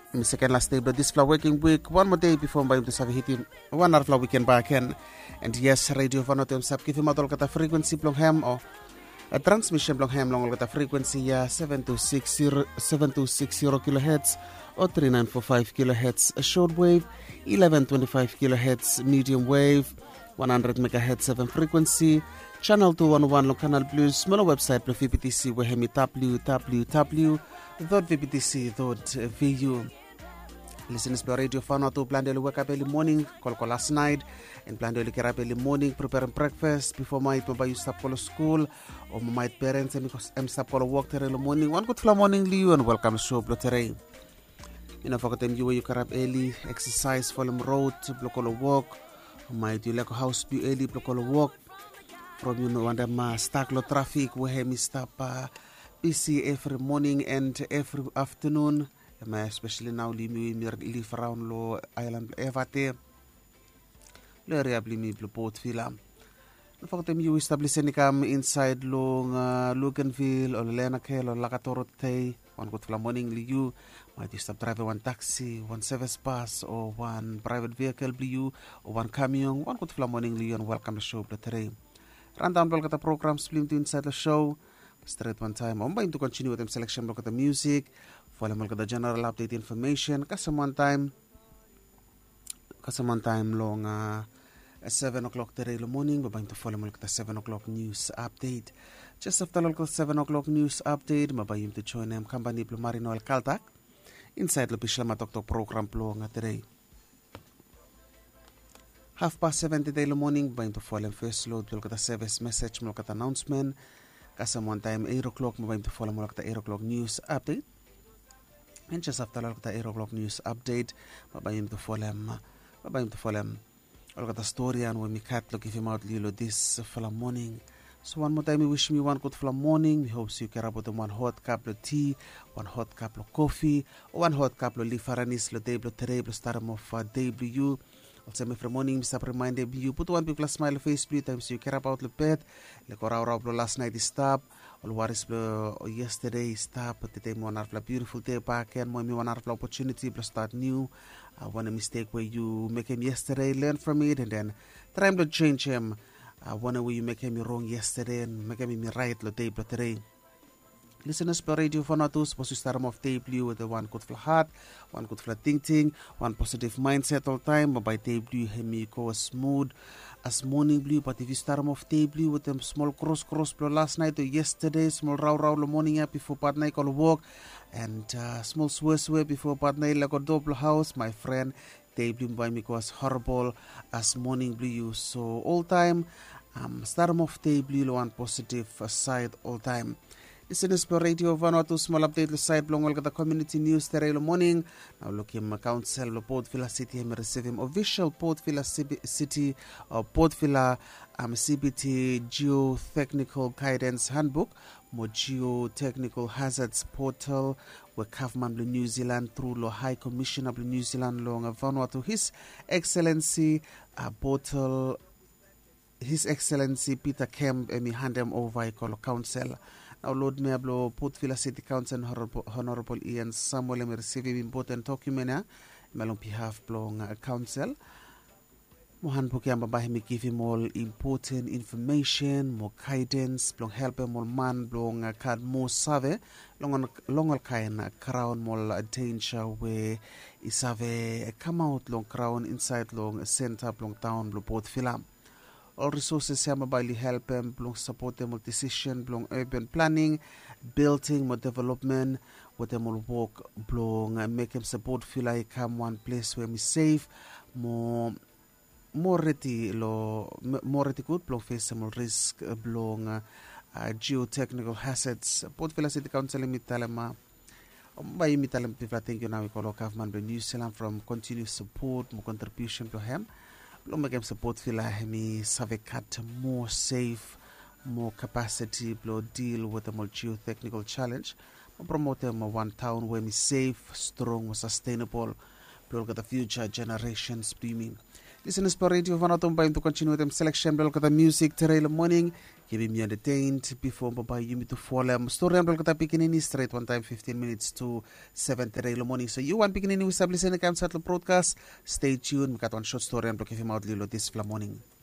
My second last day, but this flower working week, one more day before I'm to have hitting 1 hour flower weekend back again. And yes, radio for not sab give him a frequency blong ham or a transmission blong ham long at a frequency 7260 kilohertz or 3945 kilohertz, a short wave 1125 kilohertz, medium wave 100 megahertz 7 frequency, channel 211 long canal plus, small website plus VPTC where hemi www.vptc.vu. Listeners by radio fan to plan to wake up early morning, call last night, and plan to get up early morning, preparing breakfast before my you stop for school, or my parents and because I'm stop for work early morning. One good morning, Leo, and welcome to show Blotere. You know, for them you get up early, exercise, follow road, block all walk, might you like a house be early, block all walk from you know, and them stack lo traffic, where me stop busy every morning and every afternoon. Especially now, live around Lo Island Evate, area blimi Port Villa. The fact that you establish any come inside long Luganville or Lenacale or Lakatorote, one good morning, you might you stop driving one taxi, one service bus, or one private vehicle, you or one camion, one good morning, you and welcome to show Blotere. Run down block at the program, split inside the show. Straight one time. I'm going to continue with the selection block of the music. Follow the general update information. Kasaman time long 7 o'clock today in the morning. We're going to follow the 7 o'clock news update. Just after the 7 o'clock news update, we're going to join them company Plumarino El Kaltak inside the Pishlama Tok program today. 7:30 today in the morning, we're going to follow first load. We'll get the service message, we'll get announcement. Kasaman time 8 o'clock, we're going to follow the 8 o'clock news update. And just after the 8 o'clock news update, we're going to follow the story and when we cut look give him out Lilo this for the morning. So one more time, we wish me one good for the morning. We hope you care about one hot cup of tea, one hot cup of coffee, or one hot cup of lifaranis, lo deblo tereblo starum of W. Also, every morning, Mr. Reminded you put one people smile face blue times you care about the bed. Like our last night is stop, or what is yesterday is stop, but the day one have a beautiful day back and when we one have opportunity to start new. One a mistake where you make him yesterday, learn from it, and then try to change him. One way you make him wrong yesterday and make him right the day but today. Listeners per radio for not supposed to start off day blue with the one good for heart, one good for thinking, one positive mindset all time. But by day blue, he go as smooth as morning blue. But if you start off day blue with them small cross blue last night or yesterday, small row the morning up before bad night all walk, and small swear before bad night like a double house, my friend. Day blue by me was horrible as morning blue. So all time, start off day blue one positive side all time. Listeners per radio Vanuatu small update the site belong the community news today morning. Now look him council Port Villa City him receive him official Port Villa City or Port Villa CBT geotechnical guidance handbook, more geotechnical hazards portal where Government of New Zealand through the High Commissioner of New Zealand long Vanuatu His Excellency portal His Excellency Peter Kemp and me hand him over I call council. Now, Lord Mayor Port Villa City Council Honorable Ian Samuel may receive important document on behalf of council. Mohan Pukiamba Bahimi give him all important information, more guidance, blong help him all man, blong card more save, long all kind crown more danger where isave come out long crown inside long center blong town blong Port Villa. All resources here mobile help them, belong support them with decision, belong urban planning, building, more development, with them will work, belong make them support feel like come one place where we safe, more ready good, belong face some risk, belong geotechnical hazards. Port Villa City Council me tell them by me tell them people thank you now we call government of New Zealand from continuous support, more contribution to him. Make them support feel like me save cut more safe, more capacity, blow deal with the more geotechnical challenge. Promote them one town where me safe, strong, sustainable, blow the future generations beaming. Listeners per radio vanatong by to continue with them selection bel kata music today morning. Keeping me entertained before Baba you to follow story bel kata pikinini straight one time 15 minutes to 7 today morning. So you want pikinini we start listening to the broadcast. Stay tuned. We got one short story and block if you out lilo this morning.